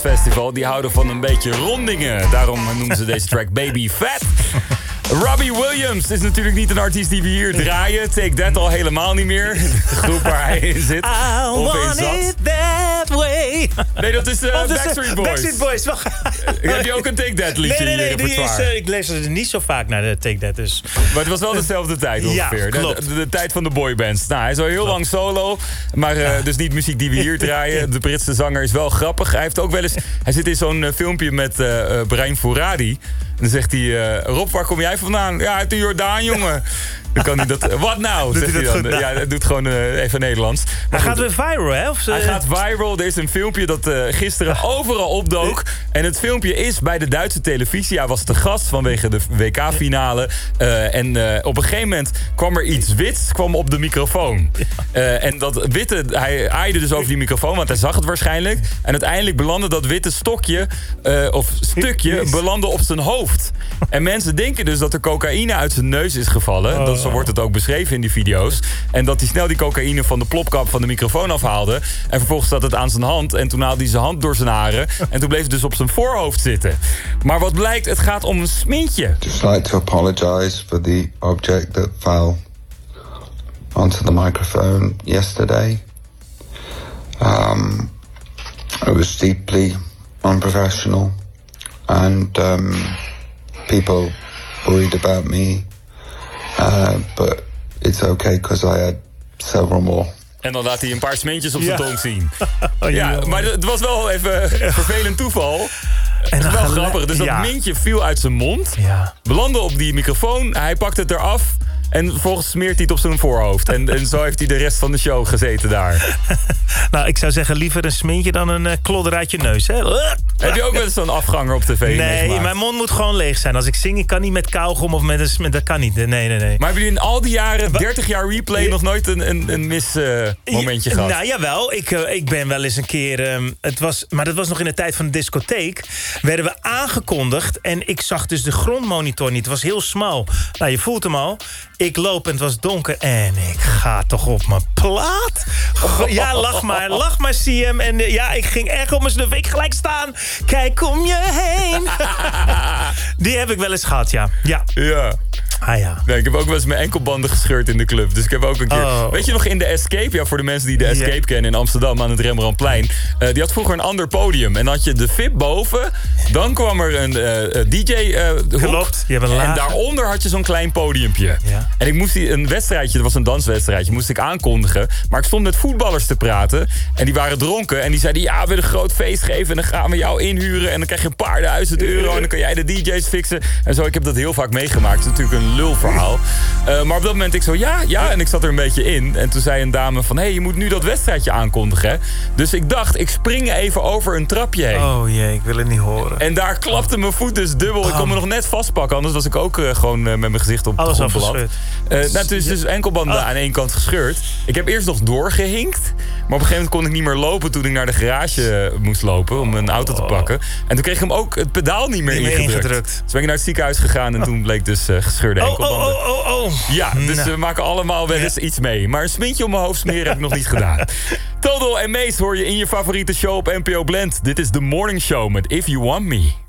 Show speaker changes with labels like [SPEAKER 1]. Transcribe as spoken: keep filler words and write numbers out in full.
[SPEAKER 1] Festival, die houden van een beetje rondingen. Daarom noemen ze deze track Baby Fat. Robbie Williams is natuurlijk niet een artiest die we hier draaien. Take That al helemaal niet meer. De groep waar hij in zit.
[SPEAKER 2] I
[SPEAKER 1] of in
[SPEAKER 2] want
[SPEAKER 1] zat.
[SPEAKER 2] it that way.
[SPEAKER 1] Nee, dat is uh,
[SPEAKER 2] Oh, dat is,
[SPEAKER 1] Backstreet Boys.
[SPEAKER 2] Backstreet Boys. Wacht.
[SPEAKER 1] Heb je ook een Take That liedje
[SPEAKER 2] Nee, nee, nee.
[SPEAKER 1] in je
[SPEAKER 2] Die is,
[SPEAKER 1] repertoire?
[SPEAKER 2] uh, ik lees er niet zo vaak naar de Take That. Dus.
[SPEAKER 1] Maar het was wel dezelfde tijd ongeveer.
[SPEAKER 2] Ja, klopt.
[SPEAKER 1] De, de, de tijd van de boybands. Nou, hij is al heel lang solo. Maar uh, dus niet muziek die we hier draaien. De Britse zanger is wel grappig. Hij heeft ook wel eens... Hij zit in zo'n uh, filmpje met uh, uh, Brian Furadi. En dan zegt hij... Uh, Rob, waar kom jij vandaan? Ja, uit de Jordaan, jongen. Dan kan hij dat... Wat nou?
[SPEAKER 2] Doet
[SPEAKER 1] Zegt
[SPEAKER 2] hij
[SPEAKER 1] hij
[SPEAKER 2] dat
[SPEAKER 1] dan.
[SPEAKER 2] goed?
[SPEAKER 1] Ja, hij doet gewoon uh, even Nederlands. Maar
[SPEAKER 2] Hij
[SPEAKER 1] goed,
[SPEAKER 2] gaat weer viral, hè? Of ze...
[SPEAKER 1] hij gaat viral. Er is een filmpje dat uh, gisteren overal opdook. En het filmpje is bij de Duitse televisie. Hij was te gast vanwege de W K-finale. Uh, en uh, op een gegeven moment kwam er iets wits kwam op de microfoon. Uh, en dat witte... Hij aaide dus over die microfoon, want hij zag het waarschijnlijk. En uiteindelijk belandde dat witte stokje... Uh, of stukje, belandde op zijn hoofd. En mensen denken dus dat er cocaïne uit zijn neus is gevallen.
[SPEAKER 2] Oh.
[SPEAKER 1] Dat, zo wordt het ook beschreven in die video's. En dat hij snel die cocaïne van de plopkap van de microfoon afhaalde. En vervolgens zat het aan zijn hand. En toen haalde hij zijn hand door zijn haren. En toen bleef het dus op zijn voorhoofd zitten. Maar wat blijkt, het gaat om een smintje.
[SPEAKER 3] Just like to apologize for the object that fell onto the microphone yesterday. Um, it was deeply unprofessional, and um, people worried about me. Uh, but it's okay because I had several more.
[SPEAKER 1] En dan laat hij een paar smintjes op zijn
[SPEAKER 2] Ja.
[SPEAKER 1] tong zien.
[SPEAKER 2] Oh,
[SPEAKER 1] Ja,
[SPEAKER 2] joh.
[SPEAKER 1] maar het was wel even een vervelend toeval.
[SPEAKER 2] En
[SPEAKER 1] Het is wel
[SPEAKER 2] dan gelijk-
[SPEAKER 1] grappig. Dus dat
[SPEAKER 2] ja.
[SPEAKER 1] mintje viel uit zijn mond.
[SPEAKER 2] Ja.
[SPEAKER 1] Belandde op die microfoon. Hij pakt het eraf. En vervolgens smeert hij het op zijn voorhoofd. En, en zo heeft hij de rest van de show gezeten daar.
[SPEAKER 2] Nou, ik zou zeggen liever een smintje dan een uh, klodder uit je neus. Hè?
[SPEAKER 1] Heb je ook wel eens zo'n afganger op tv
[SPEAKER 2] Nee,
[SPEAKER 1] meegemaakt?
[SPEAKER 2] mijn mond moet gewoon leeg zijn. Als ik zing, ik kan niet met kauwgom of met een... sm- Dat kan niet. Nee, nee, nee.
[SPEAKER 1] Maar hebben jullie in al die jaren, dertig jaar replay, nog nooit een, een, een mis uh, momentje
[SPEAKER 2] Ja,
[SPEAKER 1] gehad?
[SPEAKER 2] Nou, jawel. Ik, uh, ik ben wel eens een keer... Um, het was, maar dat was nog in de tijd van de discotheek. Werden we aangekondigd. En ik zag dus de grondmonitor niet. Het was heel smal. Nou, je voelt hem al. Ik loop en het was donker. En ik ga toch op mijn plaat? Go- Ja, lach maar. Lach maar, zie hem. En uh, ja, ik ging echt op mijn snuff. Ik gelijk staan. Kijk om je heen. Die heb ik wel eens gehad, ja. Ja.
[SPEAKER 1] Ja.
[SPEAKER 2] Ah ja.
[SPEAKER 1] Nee, ik heb ook wel eens mijn enkelbanden gescheurd in de club. Dus ik heb ook een keer...
[SPEAKER 2] Oh.
[SPEAKER 1] Weet je nog in de Escape? Ja, voor de mensen die de Escape
[SPEAKER 2] Ja.
[SPEAKER 1] kennen in Amsterdam aan het Rembrandtplein. Uh, die had vroeger een ander podium. En dan had je de V I P boven. Dan kwam er een uh, D J uh, hoek.
[SPEAKER 2] Klopt. Je hebt een
[SPEAKER 1] En
[SPEAKER 2] laag.
[SPEAKER 1] daaronder had je zo'n klein podiumpje.
[SPEAKER 2] Ja.
[SPEAKER 1] En ik moest die, een wedstrijdje, dat was een danswedstrijdje, moest ik aankondigen. Maar ik stond met voetballers te praten. En die waren dronken. En die zeiden, ja, we willen een groot feest geven. En dan gaan we jou inhuren. En dan krijg je een paar duizend euro. En dan kan jij de D J's fixen. En zo, ik heb dat heel vaak meegemaakt. Het is natuurlijk een lulverhaal. Uh, maar op dat moment ik zo, ja, ja. En ik zat er een beetje in. En toen zei een dame van, hé, hey, je moet nu dat wedstrijdje aankondigen. Hè? Dus ik dacht, ik spring even over een trapje heen.
[SPEAKER 2] Oh jee, ik wil het niet horen.
[SPEAKER 1] En daar klapte mijn voet dus dubbel. Ik kon me nog net vastpakken. Anders was ik ook uh, gewoon uh, met mijn gezicht op
[SPEAKER 2] Alles
[SPEAKER 1] de
[SPEAKER 2] al
[SPEAKER 1] grond beland.
[SPEAKER 2] verscheurd.
[SPEAKER 1] Uh, nou, het is dus enkelbanden
[SPEAKER 2] Oh.
[SPEAKER 1] aan één kant gescheurd. Ik heb eerst nog doorgehinkt. Maar op een gegeven moment kon ik niet meer lopen toen ik naar de garage moest lopen om een auto te pakken. En toen kreeg ik hem ook het pedaal niet meer,
[SPEAKER 2] Niet meer
[SPEAKER 1] ingedrukt.
[SPEAKER 2] ingedrukt.
[SPEAKER 1] Dus ben ik naar het ziekenhuis gegaan en toen bleek dus uh, gescheurde
[SPEAKER 2] Oh,
[SPEAKER 1] enkelbanden.
[SPEAKER 2] oh, oh, oh, oh.
[SPEAKER 1] Ja, dus
[SPEAKER 2] Nou.
[SPEAKER 1] we maken allemaal wel eens iets mee. Maar een smintje op mijn hoofd smeren heb ik nog niet gedaan. Total en Mace hoor je in je favoriete show op N P O Blend. Dit is The Morning Show met If You Want Me.